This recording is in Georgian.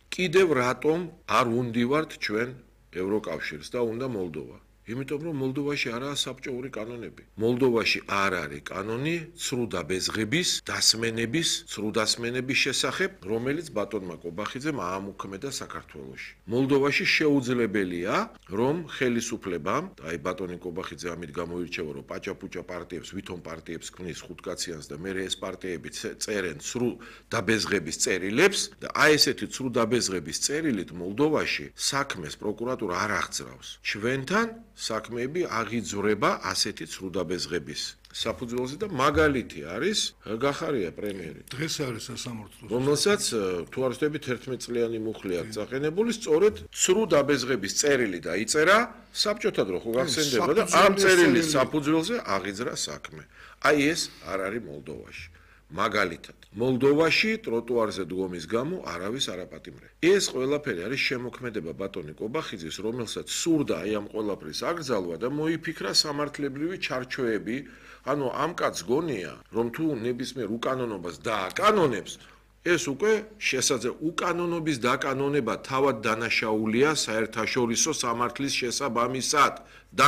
კიდევ რატომ არ უნდივართ ჩვენ ევროკავშირს და უნდა მოლდოვა? იმიტომ რომ მოლდოვაში არაა საბჭოური კანონები. მოლდოვაში არ არის კანონი ცრუდაბეზღების დასმენების შესახებ, რომელიც ბატონმა კობახიძემ აამოქმედა საქართველოში. მოლდოვაში შეუძლებელია, რომ ხელისუფლებამ, აი ბატონი კობახიძე ამით გამოირჩევა, რომ პაჭაპუჭა პარტიებს, ვითომ პარტიებს ქმნის ხუთკაციანს და მე ეს პარტიები წერენ ცრუდაბეზღების წერილებს და აი ესეთი ცრუდაბეზღების წერილით მოლდოვაში საქმეს პროკურატურა არ აღძრავს. ჩვენთან საქმეები აღიძვრება ასეთი ცრუდაბეზღების საფუძველზე და მაგალითი არის გახარია პრემიერი. დღეს არის სასამართლო. რომელსაც თუ არ ვთქვი 11 წლიანი მუხლი აქვს წაყენებული, სწორედ ცრუდაბეზღების წერილი დაიწერა საბჭოთა დრო ხო გახსენდება და ამ წერილის საფუძველზე აღიძრა საქმე. აი ეს არ არის მოლდოვაში. მაგალითად, მოლდოვაში ტროტუარზე დგომის გამო არავის არ აპატიმრებს. ეს ყველაფერი არის შემოქმედება ბატონი კობახიძის, რომელსაც სურდა აი ამ ყველაფრის აკრძალვა და მოიფიქრა სამართლებრივი ჩარჩოები. ანუ ამ კაცს გონია, რომ თუ ნებისმიერ უკანონობას დააკანონებს, ეს უკვე უკანონობის დაკანონება თავად დანაშაულია საერთაშორისო სამართლის შესაბამისად.